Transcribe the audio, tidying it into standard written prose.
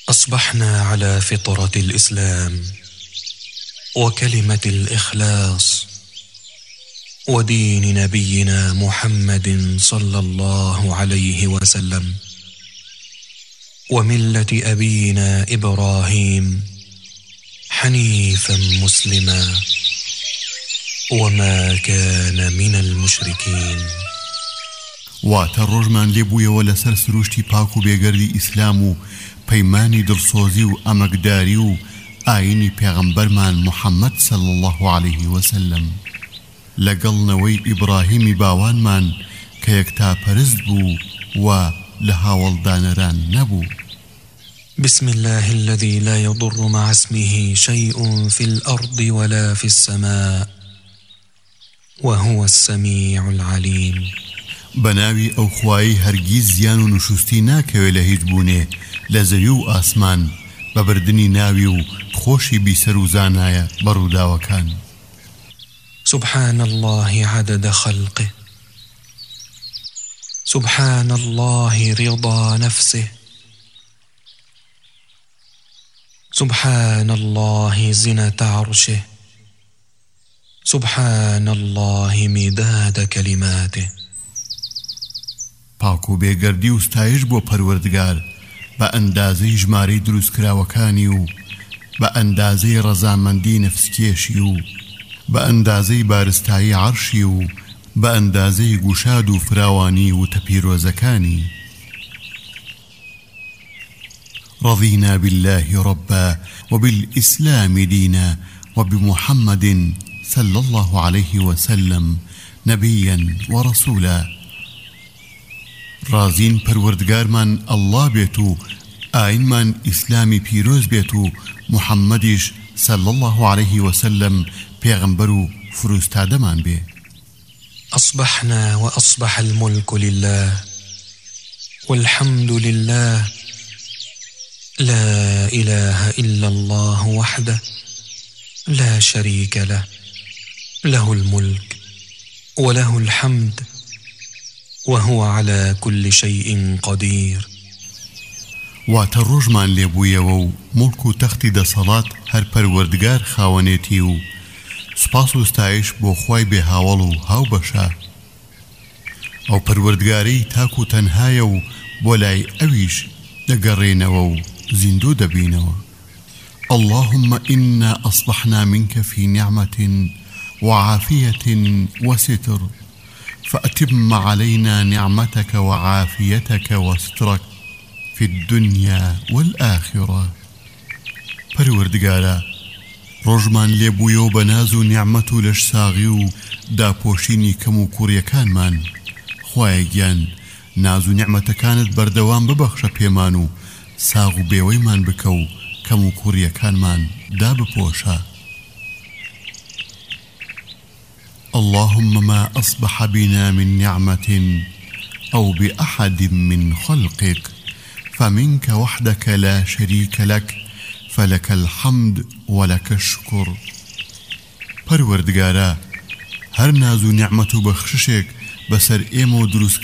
أصبحنا على فطرة الإسلام وكلمة الإخلاص ودين نبينا محمد صلى الله عليه وسلم وملة أبينا إبراهيم حنيفا مسلما وما كان من المشركين. واتە ڕۆژمان لێبوویەوە لەسەر سروشتی پاک و بێگەردی ئیسلام و پەیمانی دڵسۆزی و ئەمەکداری و ئاینی پێغەمبەرمان محەممەد صلی الله عليه وسلم لەگەڵنەوەی ئیبراهیمی باوانمان کە یەکتاپەرست بوو و لە هاوڵدانەران نەبوو. بسم الله الذي لا يضر مع اسمه شيء في الأرض ولا في السماء وهو السميع العليم. بەناوی ئەو خوایی هەرگیز زیان و نوشستی ناکەوێت لە هیچ بوونێ لە زەوی و ئاسمان بە بردنی ناوی و خۆشی بیسەر و زانایە بەڕووداوەکان. سبحان الله عدد خلقه سبحان الله رضا نفسه سبحان الله زنة عرشه سبحان الله مداد كلماته. پاک و بێگەردی و ستایش بۆ پەروەردگار بە ئەندازەی ژمارەی دروستکراوەکانی و بە ئەندازەی ڕەزامەندی نەفسکێشی و بە ئەندازەی بارستایی عەرشی و بە ئەندازەی گوشاد و فراوانی و تەپیرۆزەکانی. رضينا بالله ربا وبالإسلام دينا وبمحمد صلى الله عليه وسلم نبيا ورسولا. رازين پروردگارمان الله بيتو آئینمان اسلامی پیروز بيتو محمدش صلى الله عليه وسلم پیغمبرو فروستادمان بي. أصبحنا وأصبح الملك لله والحمد لله لا إله إلا الله وحده لا شريك له له الملك وله الحمد وهو على كل شيء قدير. واتە ڕۆژمان لێبوویەوە و مڵک و تەختی دەسەڵات هەر پەروەردگار خاوەنێتی و سوپاس و ستایش بۆ خوای بێهاوڵ و هاوبەشە. ئەو پەروەردگارەی تاک و تەنهایە و بۆ لای ئەویش دەگەڕێنەوە و زیندوو دەبینەوە. اللهم إنا أصبحنا منك في نعمة وعافية وستر فأتم علينا نعمتك وعافيتك وسترك في الدنيا والآخرة. پەروەردگارە ڕۆژمان لێبوویەوە بە ناز و نیعمەت و لەش ساغی و داپۆشینی کەم و کوڕیەکانمان. خوایە گیان ناز و نیعمەتەکانت بەردەوام ببەخشە پێمان و ساغ و بێوەیمان بکە و کەم و کوڕیەکانمان دابپۆشە. اللهم ما أصبح بنا من نعمة أو بأحد من خلقك فمنك وحدك لا شريك لك فلك الحمد ولك الشكر. پەروەردگارە هەر ناز و نیعمەت و بەخششێک بەسەر ئێمە و دروست